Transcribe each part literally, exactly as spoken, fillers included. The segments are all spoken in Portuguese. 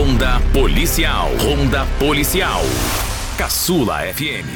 Ronda Policial. Ronda Policial. Caçula F M.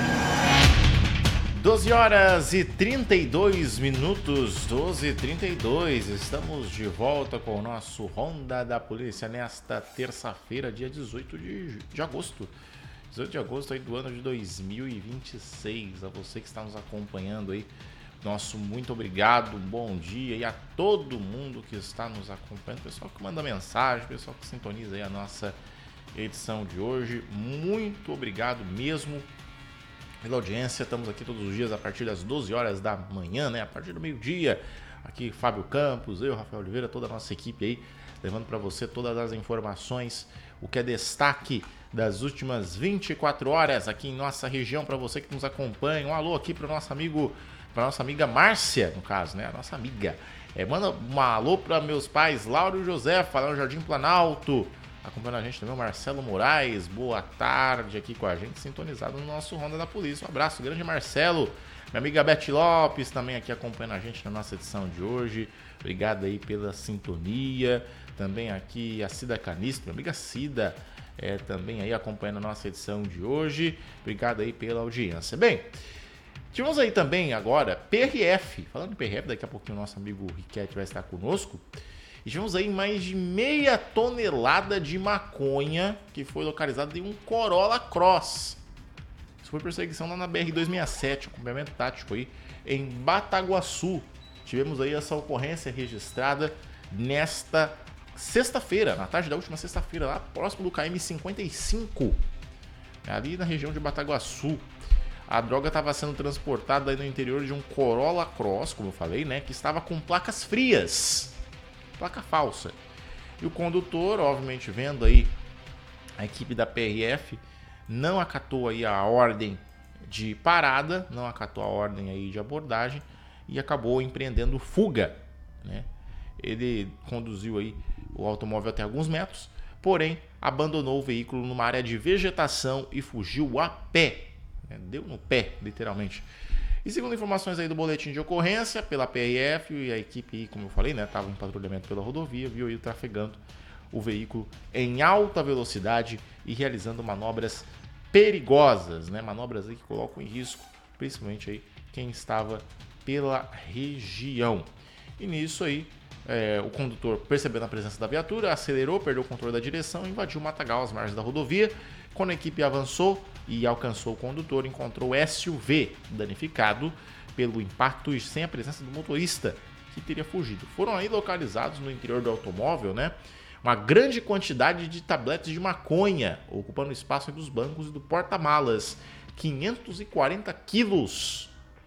doze horas e trinta e dois minutos, doze e trinta e dois, estamos de volta com o nosso Ronda da Polícia nesta terça-feira, dia dezoito de, de agosto. dezoito de agosto aí do ano de dois mil e vinte e seis. A você que está nos acompanhando aí, nosso muito obrigado, bom dia, e a todo mundo que está nos acompanhando, pessoal que manda mensagem, pessoal que sintoniza aí a nossa edição de hoje, muito obrigado mesmo pela audiência. Estamos aqui todos os dias a partir das doze horas da manhã, né? A partir do meio-dia. Aqui Fábio Campos, eu, Rafael Oliveira, toda a nossa equipe aí, levando para você todas as informações, o que é destaque das últimas vinte e quatro horas aqui em nossa região, para você que nos acompanha. Um alô aqui para o nosso amigo, para nossa amiga Márcia, no caso, né? A nossa amiga. É, manda um alô para meus pais, Lauro e José, lá no Jardim Planalto. Acompanhando a gente também o Marcelo Moraes, boa tarde aqui com a gente, sintonizado no nosso Ronda da Polícia. Um abraço, grande Marcelo. Minha amiga Beth Lopes também aqui acompanhando a gente na nossa edição de hoje. Obrigado aí pela sintonia. Também aqui a Cida Canistro, minha amiga Cida, é, também aí acompanhando a nossa edição de hoje. Obrigado aí pela audiência. Bem, tivemos aí também agora P R F. Falando em P R F, daqui a pouquinho o nosso amigo Riquete vai estar conosco. E tivemos aí mais de meia tonelada de maconha que foi localizada em um Corolla Cross. Isso foi perseguição lá na B R duzentos e sessenta e sete, acompanhamento tático aí em Bataguaçu. Tivemos aí essa ocorrência registrada nesta sexta-feira, na tarde da última sexta-feira, lá próximo do K M cinquenta e cinco, ali na região de Bataguaçu. A droga estava sendo transportada aí no interior de um Corolla Cross, como eu falei, né, que estava com placas frias. Placa falsa. E o condutor, obviamente, vendo aí a equipe da P R F, não acatou aí a ordem de parada, não acatou a ordem aí de abordagem e acabou empreendendo fuga, né? Ele conduziu aí o automóvel até alguns metros, porém abandonou o veículo numa área de vegetação e fugiu a pé, né? Deu no pé, literalmente. E segundo informações aí do boletim de ocorrência pela P R F, e a equipe, como eu falei, né, estava em patrulhamento pela rodovia, viu aí trafegando o veículo em alta velocidade e realizando manobras perigosas, né, manobras aí que colocam em risco, principalmente aí quem estava pela região. E nisso aí, é, o condutor, percebendo a presença da viatura, acelerou, perdeu o controle da direção e invadiu o matagal às margens da rodovia. Quando a equipe avançou e alcançou o condutor, encontrou o S U V danificado pelo impacto e sem a presença do motorista, que teria fugido. Foram aí localizados no interior do automóvel, né, uma grande quantidade de tabletes de maconha, ocupando o espaço dos bancos e do porta-malas. quinhentos e quarenta quilos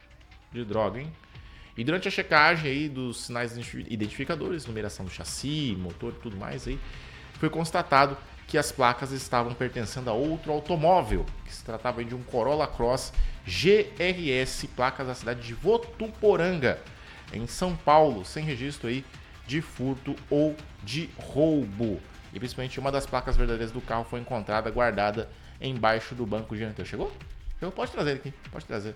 de droga, hein? E durante a checagem aí dos sinais identificadores, numeração do chassi, motor e tudo mais, aí, foi constatado que as placas estavam pertencendo a outro automóvel, que se tratava de um Corolla Cross G R S, placas da cidade de Votuporanga, em São Paulo, sem registro aí de furto ou de roubo. E principalmente uma das placas verdadeiras do carro foi encontrada guardada embaixo do banco dianteiro. Chegou? Chegou? Pode trazer aqui, pode trazer.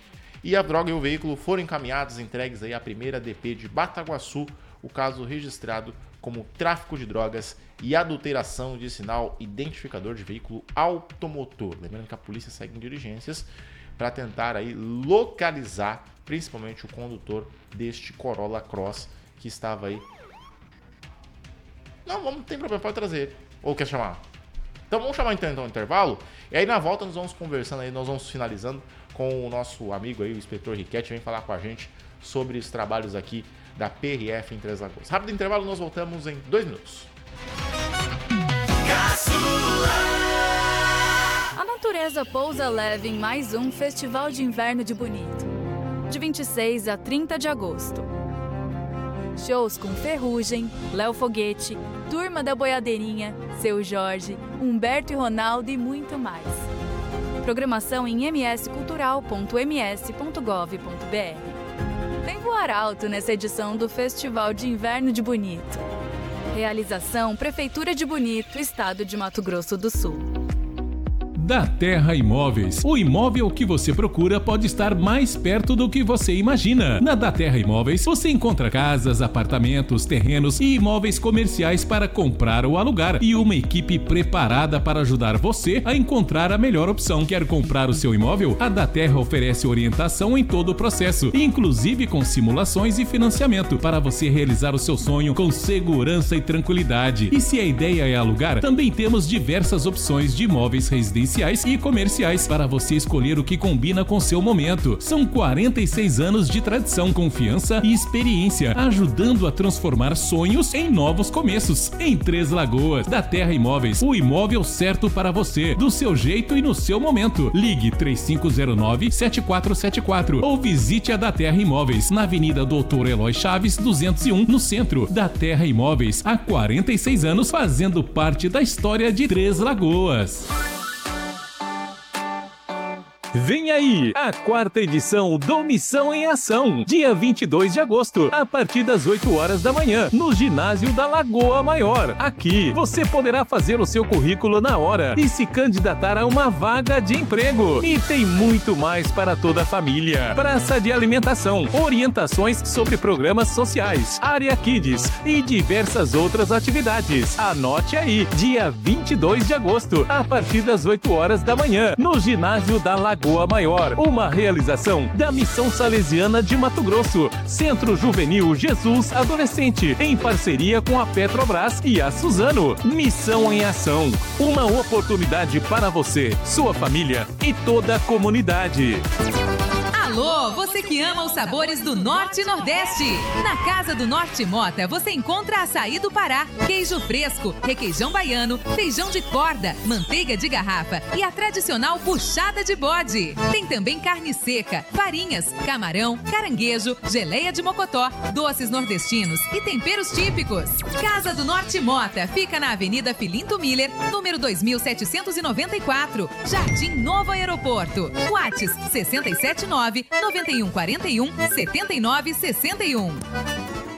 E a droga e o veículo foram encaminhados, entregues aí à primeira D P de Bataguaçu, o caso registrado como tráfico de drogas e adulteração de sinal identificador de veículo automotor. Lembrando que a polícia segue em diligências para tentar aí localizar principalmente o condutor deste Corolla Cross que estava aí. Não, não tem problema, pode trazer. Ou quer chamar? Então vamos chamar então, então o intervalo. E aí na volta nós vamos conversando aí, nós vamos finalizando com o nosso amigo aí, o inspetor Riquete, vem falar com a gente sobre os trabalhos aqui da P R F em Três Lagoas. Rápido intervalo, nós voltamos em dois minutos. A natureza pousa leve em mais um Festival de Inverno de Bonito, de vinte e seis a trinta de agosto. Shows com Ferrugem, Léo Foguete, Turma da Boiadeirinha, Seu Jorge, Humberto e Ronaldo e muito mais. Programação em m s cultural ponto m s ponto gov ponto b r. Vem voar alto nessa edição do Festival de Inverno de Bonito. Realização Prefeitura de Bonito, Estado de Mato Grosso do Sul. Da Terra Imóveis. O imóvel que você procura pode estar mais perto do que você imagina. Na Da Terra Imóveis, você encontra casas, apartamentos, terrenos e imóveis comerciais para comprar ou alugar e uma equipe preparada para ajudar você a encontrar a melhor opção. Quer comprar o seu imóvel? A Da Terra oferece orientação em todo o processo, inclusive com simulações e financiamento, para você realizar o seu sonho com segurança e tranquilidade. E se a ideia é alugar, também temos diversas opções de imóveis residenciais e comerciais para você escolher o que combina com seu momento. São quarenta e seis anos de tradição, confiança e experiência, ajudando a transformar sonhos em novos começos. Em Três Lagoas, Da Terra Imóveis, o imóvel certo para você, do seu jeito e no seu momento. Ligue três cinco zero nove, sete quatro sete quatro ou visite a Da Terra Imóveis, na Avenida Doutor Eloy Chaves, duzentos e um, no centro. Da Terra Imóveis, há quarenta e seis anos, fazendo parte da história de Três Lagoas. Vem aí, a quarta edição do Missão em Ação, dia vinte e dois de agosto, a partir das oito horas da manhã, no ginásio da Lagoa Maior. Aqui, você poderá fazer o seu currículo na hora e se candidatar a uma vaga de emprego. E tem muito mais para toda a família. Praça de alimentação, orientações sobre programas sociais, área Kids e diversas outras atividades. Anote aí, dia vinte e dois de agosto, a partir das oito horas da manhã, no ginásio da Lagoa Maior, uma realização da Missão Salesiana de Mato Grosso, Centro Juvenil Jesus Adolescente, em parceria com a Petrobras e a Suzano. Missão em Ação, uma oportunidade para você, sua família e toda a comunidade. Alô, você que ama os sabores do Norte e Nordeste. Na Casa do Norte Mota você encontra açaí do Pará, queijo fresco, requeijão baiano, feijão de corda, manteiga de garrafa e a tradicional buchada de bode. Tem também carne seca, farinhas, camarão, caranguejo, geleia de mocotó, doces nordestinos e temperos típicos. Casa do Norte Mota fica na Avenida Filinto Miller, número dois mil setecentos e noventa e quatro, Jardim Novo Aeroporto. WhatsApp sessenta e sete nove, nove um quatro um, sete nove seis um.